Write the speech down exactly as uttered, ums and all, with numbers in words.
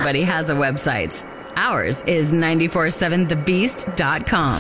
everybody has a website. Ours is nine four seven the beast dot com.